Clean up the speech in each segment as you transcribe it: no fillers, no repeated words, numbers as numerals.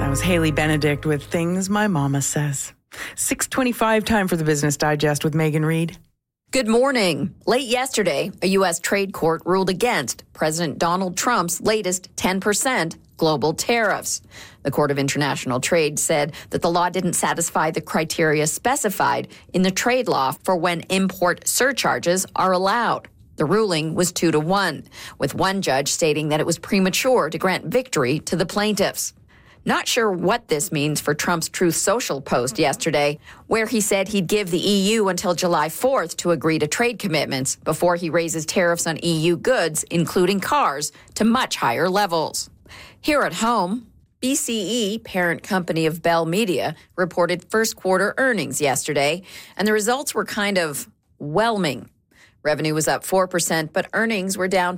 That was Haley Benedict with Things My Mama Says. 6:25, time for the Business Digest with Megan Reid. Good morning. Late yesterday, a U.S. trade court ruled against President Donald Trump's latest 10% global tariffs. The Court of International Trade said that the law didn't satisfy the criteria specified in the trade law for when import surcharges are allowed. The ruling was 2-1, with one judge stating that it was premature to grant victory to the plaintiffs. Not sure what this means for Trump's Truth Social post yesterday, where he said he'd give the EU until July 4th to agree to trade commitments before he raises tariffs on EU goods, including cars, to much higher levels. Here at home, BCE, parent company of Bell Media, reported first quarter earnings yesterday, and the results were kind of whelming. Revenue was up 4%, but earnings were down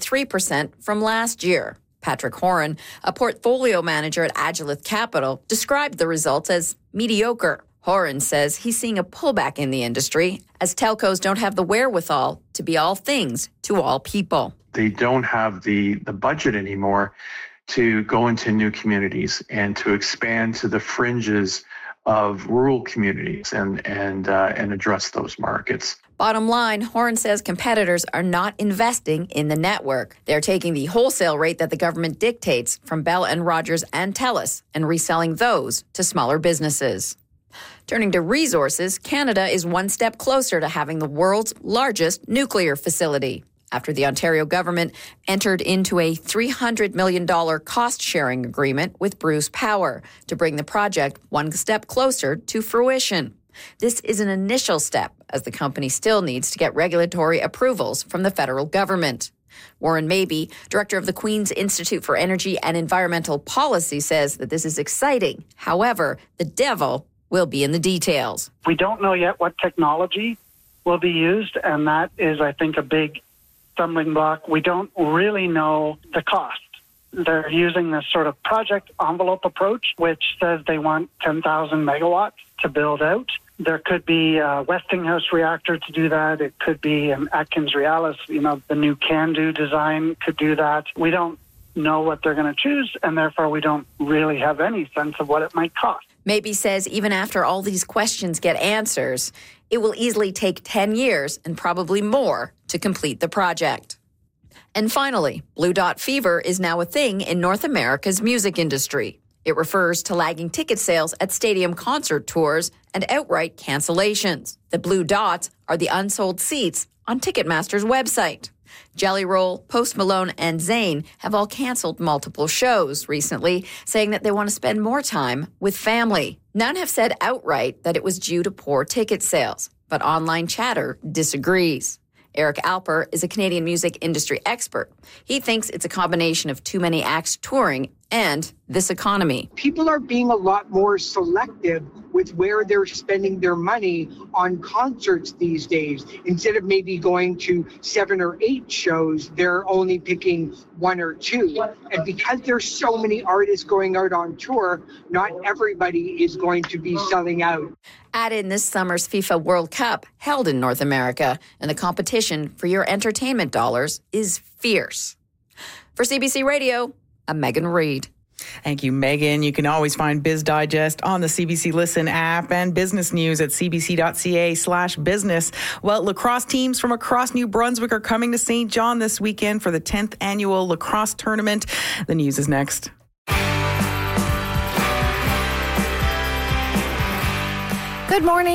2.3% from last year. Patrick Horan, a portfolio manager at Agilith Capital, described the results as mediocre. Horan says he's seeing a pullback in the industry as telcos don't have the wherewithal to be all things to all people. They don't have the budget anymore to go into new communities and to expand to the fringes of rural communities and address those markets. Bottom line, Horan says competitors are not investing in the network. They're taking the wholesale rate that the government dictates from Bell and Rogers and TELUS and reselling those to smaller businesses. Turning to resources, Canada is one step closer to having the world's largest nuclear facility after the Ontario government entered into a $300 million cost-sharing agreement with Bruce Power to bring the project one step closer to fruition. This is an initial step, as the company still needs to get regulatory approvals from the federal government. Warren Mabey, director of the Queen's Institute for Energy and Environmental Policy, says that this is exciting. However, the devil will be in the details. We don't know yet what technology will be used, and that is, I think, a big stumbling block. We don't really know the cost. They're using this sort of project envelope approach, which says they want 10,000 megawatts to build out. There could be a Westinghouse reactor to do that. It could be an Atkins-Realis, the new CANDU design could do that. We don't know what they're going to choose, and therefore we don't really have any sense of what it might cost. Mabey says even after all these questions get answers, it will easily take 10 years and probably more to complete the project. And finally, Blue Dot Fever is now a thing in North America's music industry. It refers to lagging ticket sales at stadium concert tours and outright cancellations. The blue dots are the unsold seats on Ticketmaster's website. Jelly Roll, Post Malone, and Zayn have all canceled multiple shows recently, saying that they want to spend more time with family. None have said outright that it was due to poor ticket sales, but online chatter disagrees. Eric Alper is a Canadian music industry expert. He thinks it's a combination of too many acts touring and this economy. People are being a lot more selective with where they're spending their money on concerts these days. Instead of maybe going to 7 or 8 shows, they're only picking 1 or 2. And because there's so many artists going out on tour, not everybody is going to be selling out. Add in this summer's FIFA World Cup held in North America, and the competition for your entertainment dollars is fierce. For CBC Radio, I'm Megan Reid. Thank you, Megan. You can always find Biz Digest on the CBC Listen app and business news at cbc.ca/business. Well, lacrosse teams from across New Brunswick are coming to St. John this weekend for the 10th annual lacrosse tournament. The news is next. Good morning.